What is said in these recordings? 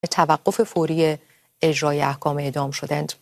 توقف فوری اجرای احکام اعدام شدند.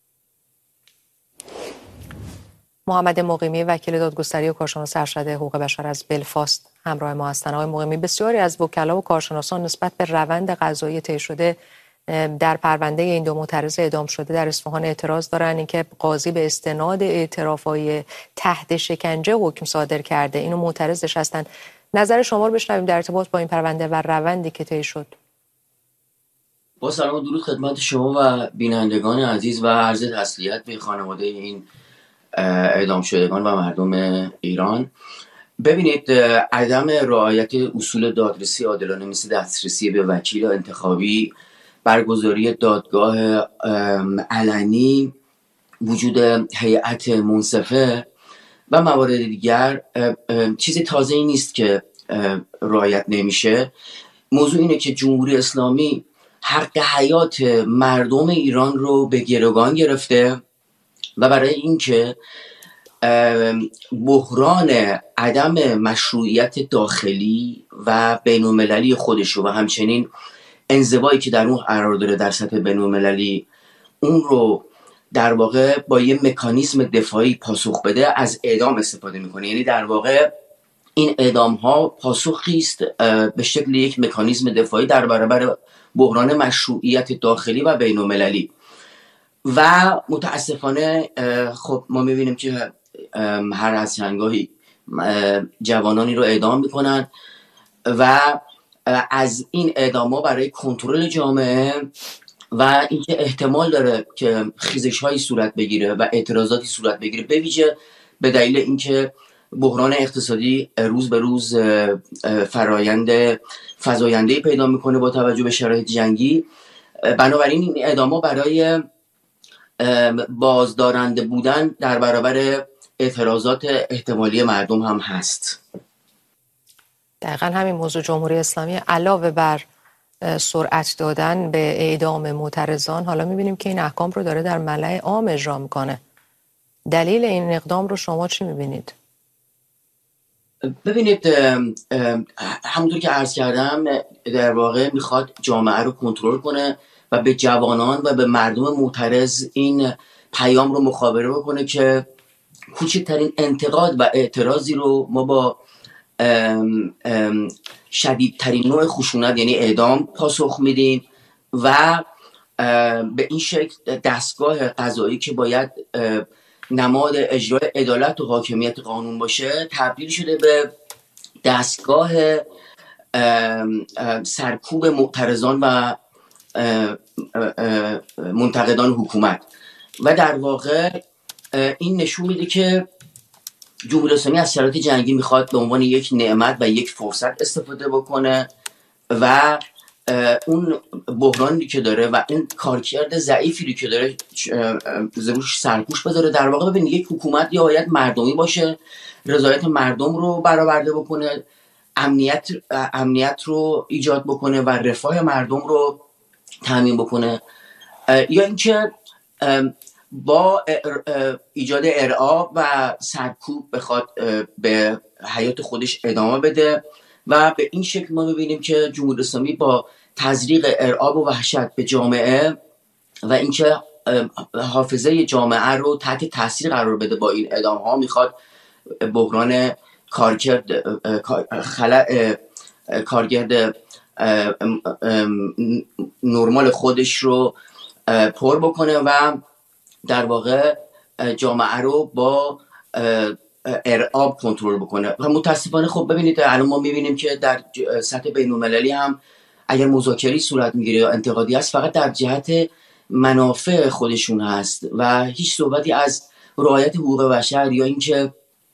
محمد مقیمی وکیل دادگستری و کارشناس ارشد حقوق بشر از بلفاست همراه ما هستند. آقای مقیمی، بسیاری از وکلا و کارشناسان نسبت به روند قضایی طی شده در پرونده این دو معترض اعدام شده در اصفهان اعتراض دارن اینکه قاضی به استناد اعترافای تحت شکنجه حکم صادر کرده. اینو معترضش هستند. نظر شما رو بشنویم در ارتباط با این پرونده و روندی که طی شد. با سلام و درود خدمت شما و بینندگان عزیز و عرض تسلیت به خانواده این اعدام شدگان و مردم ایران. ببینید، عدم رعایت اصول دادرسی عادلانه مثل دسترسی به وکیل انتخابی، برگزاری دادگاه علنی، وجود هیئت منصفه و موارد دیگر چیز تازه‌ای نیست که رعایت نمیشه. موضوع اینه که جمهوری اسلامی حق حیات مردم ایران رو به گروگان گرفته و برای اینکه بحران عدم مشروعیت داخلی و بین‌المللی خودش رو و همچنین انزوایی که در اون قرار داره در سطح بین‌المللی، اون رو در واقع با یه مکانیزم دفاعی پاسخ بده، از اعدام استفاده میکنه. یعنی در واقع این اعدام ها پاسخی است به شکل یک مکانیزم دفاعی در برابر بحران مشروعیت داخلی و بین‌المللی. و متاسفانه خب ما میبینیم که هر از چندگاهی جوانانی رو اعدام میکنن و از این اعدام ها برای کنترل جامعه و اینکه احتمال داره که خیزش هایی صورت بگیره و اعتراضاتی صورت بگیره، به ویژه به دلیل اینکه بحران اقتصادی روز به روز فزاینده‌ای پیدا میکنه با توجه به شرایط جنگی. بنابراین این اعدام‌ها برای بازدارنده بودن در برابر اعتراضات احتمالی مردم هم هست. دقیقا همین موضوع جمهوری اسلامی علاوه بر سرعت دادن به اعدام معترضان، حالا میبینیم که این احکام رو داره در ملأ عام اجرا میکنه. دلیل این اقدام رو شما چی میبینید؟ ببینید، همونطور که عرض کردم، در واقع میخواد جامعه رو کنترل کنه و به جوانان و به مردم معترض این پیام رو مخابره بکنه که کوچکترین انتقاد و اعتراضی رو ما با شدیدترین نوع خشونت یعنی اعدام پاسخ میدیم و به این شکل دستگاه قضایی که باید نماد اجرای عدالت و حاکمیت قانون باشه تبدیل شده به دستگاه سرکوب معترضان و منتقدان حکومت. و در واقع این نشون میده که جمهوری اسلامی از شرایط جنگی میخواد به عنوان یک نعمت و یک فرصت استفاده بکنه و اون بحرانی که داره و این کارکرد ضعیفی که داره روش سرپوش بذاره. در واقع ببینید، یک حکومت یا باید مردمی باشه، رضایت مردم رو برآورده بکنه، امنیت رو ایجاد بکنه و رفاه مردم رو تامین بکنه، یا اینکه با ایجاد ارعاب و سرکوب بخواد به حیات خودش ادامه بده. و به این شکل ما می‌بینیم که جمهوری اسلامی با تزریق ارعاب و وحشت به جامعه و اینکه حافظه جامعه رو تحت تاثیر قرار بده با این اعدام‌ها، میخواد بحران کارگرد نرمال خودش رو پر بکنه و در واقع جامعه رو با ارعاب کنترل بکنه. و متاسفانه خب ببینید، الان ما میبینیم که در سطح بین‌المللی هم اگر مذاکره صورت میگیره یا انتقادی هست، فقط در جهت منافع خودشون هست و هیچ صحبتی از رعایت حقوق بشر یا اینکه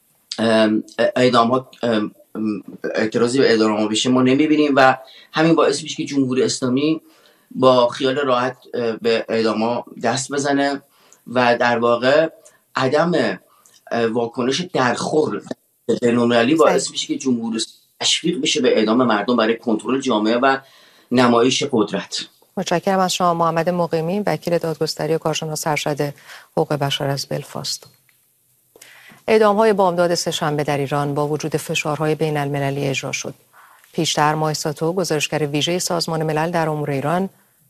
اعتراضی به اعدام بشه ما نمیبینیم. و همین باعث میشه که جمهوری اسلامی با خیال راحت به اعدام دست بزنه و در واقع عدم واکنش درخور بین‌المللی باعث میشه که جمهوری تشویق بشه به اعدام مردم برای کنترل جامعه و نمایش قدرت. متشکرم از شما محمد مقیمی، وکیل دادگستری و کارشناس ارشد حقوق بشر از بلفاست. اعدام‌های بامداد سه‌شنبه در ایران با وجود فشارهای بین‌المللی اجرا شد. پیشتر مایساتو، گزارشگر ویژه سازمان ملل در امور ایران،